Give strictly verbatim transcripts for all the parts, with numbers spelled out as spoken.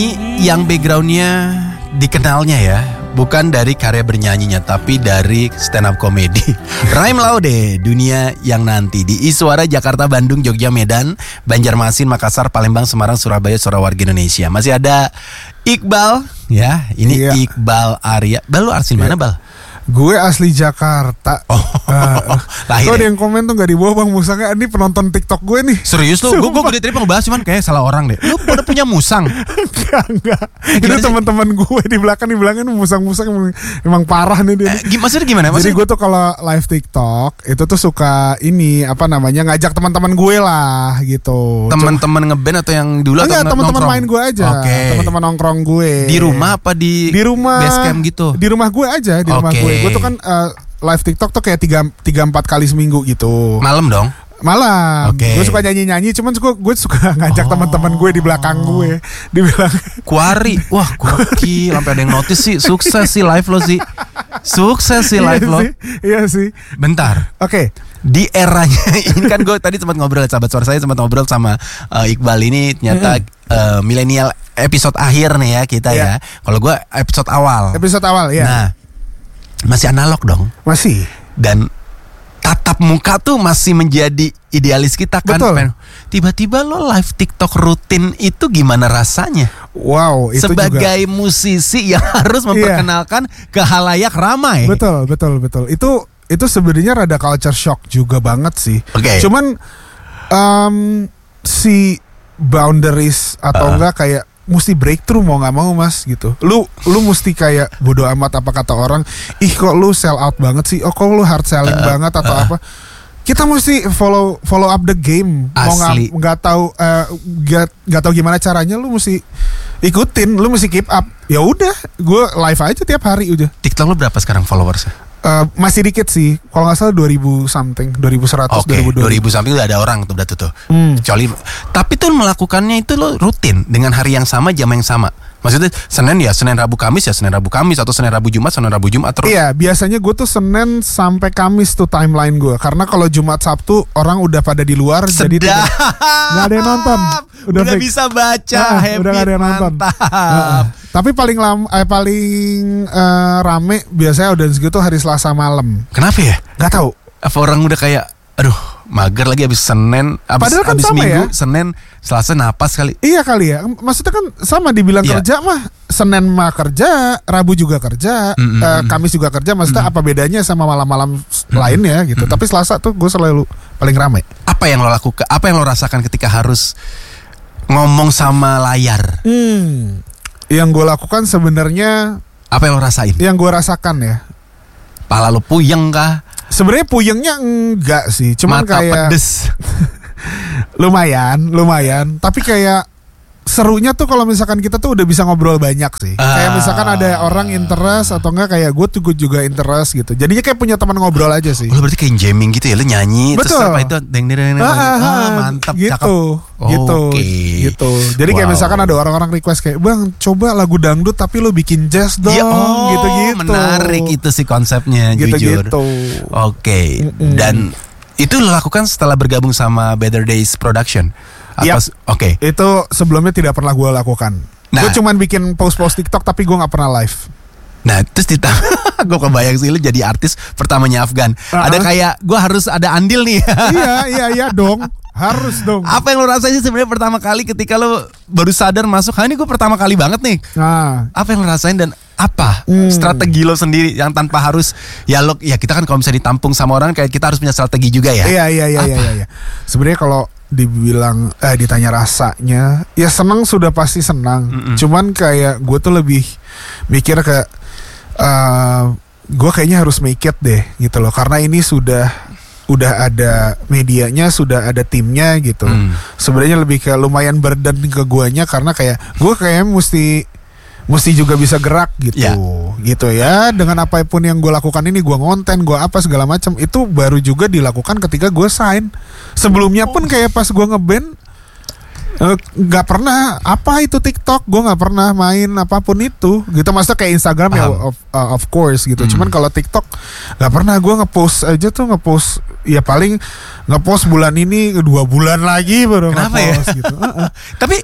yang backgroundnya dikenalnya ya, bukan dari karya bernyanyinya, tapi dari stand up comedy. Raim Laude, Dunia Yang Nanti di Iswara, Jakarta, Bandung, Jogja, Medan, Banjarmasin, Makassar, Palembang, Semarang, Surabaya, Surawarga, Indonesia. Masih ada Iqbal, ya, ini iya. Iqbal Arya. Bal, lu asli mana, Bal? Gue asli Jakarta. Oh, uh, lahir. Tuh ada yang komen tuh gak dibawa Bang Musangnya. Ini penonton TikTok gue nih. Serius lu? Gue gue tadi mau bahas cuman kayak salah orang deh. Lu udah punya musang? Enggak, enggak. Itu teman-teman gue di belakang di belakang ini musang-musang emang, emang parah nih dia. Eh, maksudnya gimana? Maksudnya? Jadi gue tuh kalau live TikTok itu tuh suka ini apa namanya ngajak teman-teman gue lah gitu. Teman-teman ngeband atau yang dulu? Enggak, teman-teman main gue aja. Okay. Teman-teman nongkrong gue. Di rumah apa di? Di rumah. Base camp gitu. Di rumah gue aja, di rumah okay. gue. Gue tuh kan uh, live TikTok tuh kayak tiga tiga empat kali seminggu gitu. Malam dong. Malam, okay. Gue suka nyanyi-nyanyi, cuman gue, gue suka ngajak oh. teman-teman gue di belakang gue, dibilang Kuari, wah gokil, sampai ada yang notice sih, sukses sih live lo sih, sukses sih live iya lo. Sih, iya sih. Bentar, oke. Okay. Di eranya ini kan gue tadi sempat ngobrol, sahabat suara saya sempat ngobrol sama uh, Iqbal ini ternyata mm-hmm. uh, milenial episode akhir nih ya kita yeah. ya. Kalau gue episode awal. Episode awal ya. Nah, masih analog dong. Masih. Dan tatap muka tuh masih menjadi idealis kita kan. Betul. Tiba-tiba lo live TikTok rutin itu gimana rasanya? Wow, itu sebagai juga. musisi yang harus memperkenalkan yeah. ke halayak ramai. Betul, betul, betul. Itu itu sebenarnya rada culture shock juga banget sih. Okay. Cuman um, si boundaries atau uh. enggak kayak mesti breakthrough mau nggak mau mas gitu. Lu lu mesti kayak bodo amat apa kata orang. Ih kok lu sell out banget sih. Oh kok lu hard selling uh, banget atau uh. apa. Kita mesti follow follow up the game. Asli. Mau nggak nggak tahu nggak uh, nggak tahu gimana caranya. Lu mesti ikutin. Lu mesti keep up. Ya udah, gue live aja tiap hari udah. TikTok lu berapa sekarang followersnya? Uh, masih dikit sih. Kalau nggak salah dua ribu something, dua ribu seratus, okay. dua ribu something udah ada orang tuh berarti tuh. Hmm. Kecuali tapi tuh melakukannya itu lo rutin dengan hari yang sama, jam yang sama. Maksudnya Senin ya Senin Rabu Kamis ya Senin Rabu Kamis atau Senin Rabu Jumat Senin Rabu Jumat terus. Iya, biasanya gue tuh Senin sampai Kamis tuh timeline gue. Karena kalau Jumat Sabtu orang udah pada di luar. Sedap. Jadi nggak ada yang nonton. Udah, udah bisa baca. Nah, happy, udah gak ada yang nonton. Nah, tapi paling lama, eh, paling uh, rame biasanya audiens gue tuh hari Selasa malam. Kenapa ya? Gak tahu. Apa orang udah kayak aduh mager lagi abis Senin, abis, kan abis Minggu, ya? Senin, Selasa napas kali. Iya kali ya. Maksudnya kan sama dibilang yeah. kerja mah Senin mah kerja, Rabu juga kerja, mm-hmm. uh, Kamis juga kerja. Maksudnya mm-hmm. apa bedanya sama malam-malam mm-hmm. lainnya gitu. Mm-hmm. Tapi Selasa tuh gue selalu paling ramai. Apa yang lo lakukan? Apa yang lo rasakan ketika harus ngomong sama layar? Hmm. Yang gue lakukan sebenarnya apa yang lo rasain? Yang gue rasakan ya. Pala lo puyeng kah? Sebenarnya puyengnya enggak sih, cuman mata kayak pedes. lumayan, lumayan. Tapi kayak serunya tuh kalau misalkan kita tuh udah bisa ngobrol banyak sih. Ah. Kayak misalkan ada orang interest atau enggak kayak gue tuh gue juga interest gitu. Jadinya kayak punya teman ngobrol aja sih. Oh, lo berarti kayak jamming gitu ya, lo nyanyi. Betul. Terus apa itu deng deng deng. Ah, ah, mantap, gitu, cakep. Gitu, okay. gitu. Jadi wow. kayak misalkan ada orang-orang request kayak bang coba lagu dangdut tapi lo bikin jazz dong, ya, oh, gitu-gitu. Menarik itu sih konsepnya, gitu-gitu. Jujur. Oke. Okay. Dan itu lo lakukan setelah bergabung sama Better Days Production. Yep. Oke. Okay. Itu sebelumnya tidak pernah gue lakukan. Nah, gue cuman bikin post-post TikTok tapi gue nggak pernah live. Nah terus ditambah gue kebayang sih lu jadi artis pertamanya Afgan. Uh-huh. Ada kayak gue harus ada andil nih. Iya iya iya dong. Harus dong. Apa yang lo rasain sih sebenarnya pertama kali ketika lo baru sadar masuk? Ha ini gue pertama kali banget nih. Nah. Apa yang lo rasain dan apa hmm. strategi lo sendiri yang tanpa harus ya lo ya kita kan kalau misalnya ditampung sama orang kayak kita harus punya strategi juga ya. Iya iya iya iya. iya. Sebenarnya kalau dibilang eh ditanya rasanya ya senang sudah pasti senang. Mm-mm. Cuman kayak gue tuh lebih mikir kayak uh, gue kayaknya harus make it deh gitu loh karena ini sudah udah ada medianya, sudah ada timnya gitu. Mm. Sebenarnya lebih kayak lumayan burden ke guanya karena kayak gue kayaknya mesti mesti juga bisa gerak gitu, yeah. gitu ya. Dengan apapun yang gue lakukan ini, gue ngonten, gue apa segala macam itu baru juga dilakukan ketika gue sign. Sebelumnya pun kayak pas gue ngeband nggak uh, pernah apa itu TikTok, gue nggak pernah main apapun itu gitu. Maksudnya kayak Instagram Paham. ya of, uh, of course gitu. Hmm. Cuman kalau TikTok nggak pernah gue ngepost aja tuh ngepost ya paling ngepost bulan ini dua bulan lagi baru ngepost ya? gitu. Uh-uh. Tapi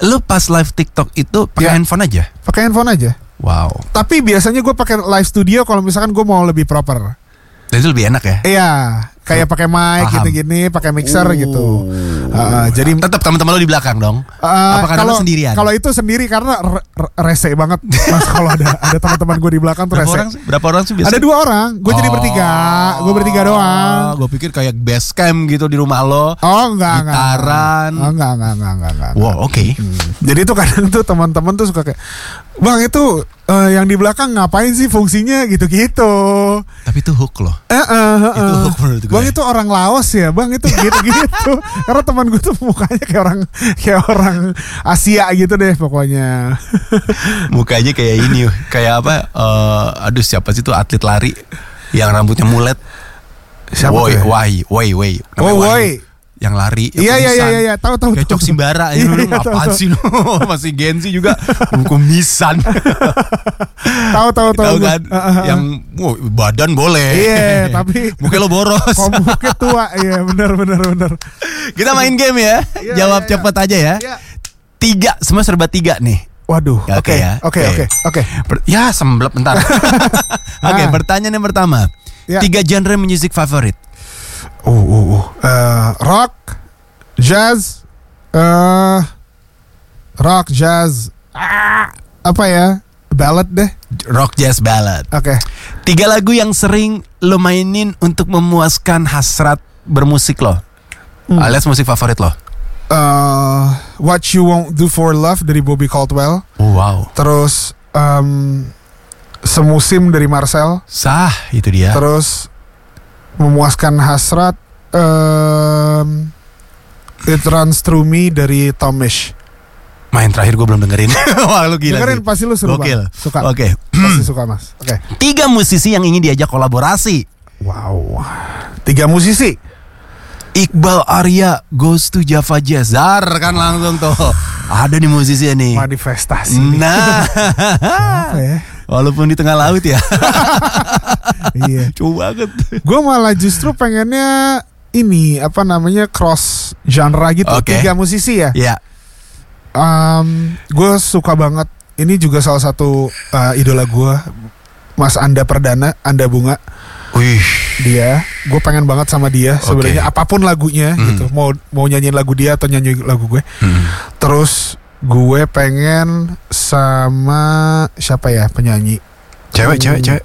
Lu pas live TikTok itu pakai Ya. handphone aja? Pakai handphone aja. Wow. Tapi biasanya gue pakai live studio kalau misalkan gue mau lebih proper. Itu lebih enak ya? Iya, kayak pakai mic Paham. gitu-gini, pakai mixer Oh. gitu. Uh, jadi Tetap teman-teman lo di belakang dong? Uh, Apa karena kalau lu sendirian? Kalau itu sendiri karena re- re- rese banget. Mas kalau ada ada teman-teman gue di belakang tuh Berapa rese. orang sih? Berapa orang sih biasanya? Ada dua orang, gue jadi bertiga, gue bertiga doang. Gue pikir kayak base camp gitu di rumah lo. Oh enggak enggak. Gitaran. Oh, enggak enggak enggak enggak enggak. Wow, oke. Hmm. Jadi tuh kadang tuh teman-teman tuh suka kayak, "Bang, itu eh, yang di belakang ngapain sih fungsinya gitu-gitu?" Tapi itu hook loh. Eh, eh, eh, Itu eh. hook menurut gue. Bang, itu orang Laos ya, Bang, itu gitu-gitu. Karena teman gue tuh mukanya kayak orang kayak orang Asia gitu deh pokoknya. Mukanya kayak ini, kayak apa? eh, aduh siapa sih tuh atlet lari yang rambutnya mulet? Siapa Woi, tuh ya? Wai, Woi, Woi. Namanya Oh, Wai. woi. Yang lari. yang Iya iya iya kumisan. iya, tahu tahu. Kayak tahu, Cok tahu. Simbara. Iya, Ini lu iya, tahu, apaan tahu. sih lu? Masih Gen Z juga. Kumisan. Tahu tahu tahu. Tahu gue. kan? Ah, ah, ah. Yang wow, badan boleh. Iya, tapi mukanya lo boros. kok mukanya tua. Iya, benar benar benar. Kita main game ya. Iya, Jawab iya, iya. cepet aja ya. Iya. Tiga, semua serba tiga nih. Waduh. Ya, Oke oke ya. oke Oke. oke oke. Per- Ya semblep bentar. Oke, Ah. pertanyaan yang pertama. Ya. Tiga genre musik favorit. Uh uh uh. Eh, rock, jazz, eh rock, jazz. Ah, apa ya? Ballad deh. Rock, jazz, ballad. Oke. Tiga lagu yang sering lo mainin untuk memuaskan hasrat bermusik lo. Hmm. Alias musik favorit lo. Eh, What You Won't Do For Love dari Bobby Caldwell. Oh, wow. Terus em, Semusim dari Marcel. Sah, itu dia. Terus memuaskan hasrat em, It Runs Through Me dari Tom Misch. Main terakhir gue belum dengerin. Wah, lu gila Dengerin sih. pasti lu seru Gokil. banget. Suka. Oke. Pasti suka, Mas. Oke. Tiga musisi yang ingin diajak kolaborasi. Wow. Tiga musisi. Iqbal Arya goes to Java Jazz. Zar kan langsung tuh. Ada nih musisi nih. Manifestasi nih. Nah. Apa ya? Walaupun di tengah laut ya. Iya. Coba banget. Gue malah justru pengennya ini apa namanya cross genre gitu. Oke. Tiga musisi ya. Ya. Um, gue suka banget. Ini juga salah satu uh, idola gue, Mas Anda Perdana, Anda Bunga. Wih. Dia, gue pengen banget sama dia. Oke. Sebenarnya apapun lagunya Hmm. gitu. Mau mau nyanyiin lagu dia atau nyanyi lagu gue. Hmm. Terus gue pengen sama siapa ya penyanyi? Cewek, Hmm. cewek, cewek.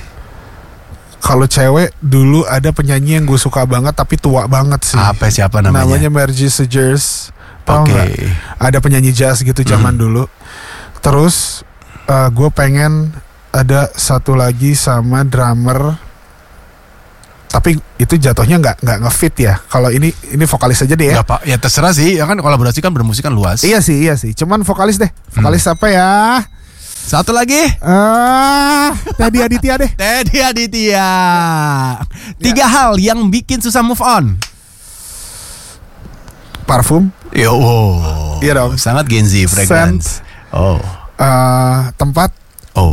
Kalau cewek dulu ada penyanyi yang gue suka banget tapi tua banget sih. Apa siapa namanya? Namanya Margie Segers. Tahu Oke. nggak? Ada penyanyi jazz gitu zaman Hmm. dulu. Terus uh, gue pengen ada satu lagi sama drummer. Tapi itu jatuhnya nggak nggak ngefit ya. Kalau ini ini vokalis aja deh ya. Gak, Pak. Ya terserah sih. Ya kan kolaborasi kan bermusik kan luas. Iya sih iya sih. Cuman vokalis deh. Vokalis Hmm. apa ya? Satu lagi. Ah, Teddy Aditya deh. Teddy Aditya. Tiga hal yang bikin susah move on. Parfum, Yo, wow. Iya dong. Sangat Gen Z fragrance. Oh, uh, tempat, oh,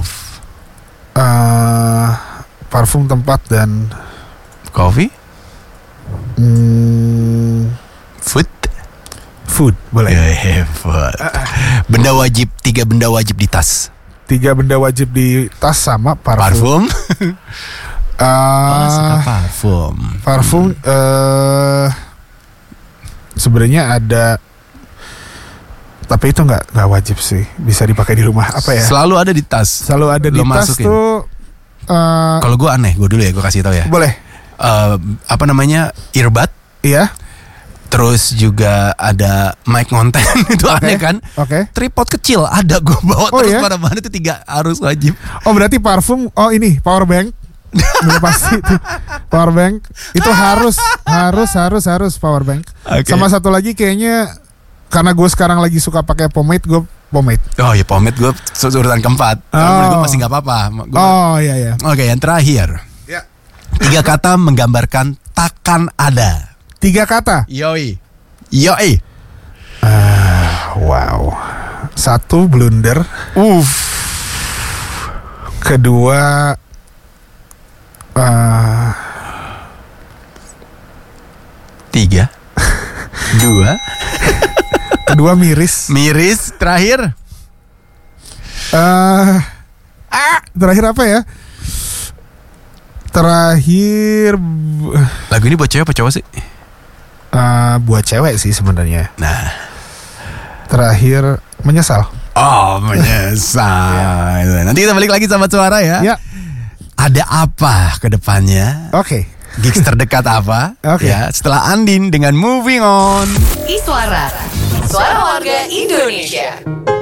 uh, parfum tempat dan coffee, mm, food. food boleh. Yeah, food. Benda wajib, tiga benda wajib di tas. Tiga benda wajib di tas sama parfum. Parfum. Uh, Oh, suka parfum. Parfum eh sebenarnya ada, tapi itu nggak nggak wajib sih, bisa dipakai di rumah. Apa ya? Selalu ada di tas. Selalu ada di Lo tas masukin. tuh. eh, Kalau gue aneh, gue dulu ya, gue kasih tau ya. boleh, Eh, apa namanya, earbud. iya, Terus juga ada mic konten. Itu aneh kan? oke. Tripod kecil ada gue bawa Oh, terus ya? mana-mana itu tiga harus wajib. Oh berarti parfum, oh ini power bank. Udah pasti itu power bank itu harus harus harus harus power bank. Oke. Sama satu lagi kayaknya karena gue sekarang lagi suka pakai pomade, gue pomade. Oh ya pomade gue urutan keempat. Oh. Gue masih nggak apa-apa. Gua- Oh iya iya. Oke yang terakhir. Ya. Tiga kata menggambarkan takkan ada. Tiga kata. Yoi. Yoi. Wow. Satu blunder. Uff. Kedua eh, Tiga. Dua. kedua Kedua miris. Miris. Terakhir. Eh, ah, terakhir apa ya? Terakhir Lagu ini buat cewek apa cowok sih? uh, buat cewek sih sebenarnya. Nah. Terakhir menyesal. Oh, menyesal. Nanti kita balik lagi sama suara ya. Ya. Ada apa ke depannya? Oke. Gigs terdekat apa? Oke. Ya, setelah Andin dengan Moving On. Iswara, suara warga Indonesia.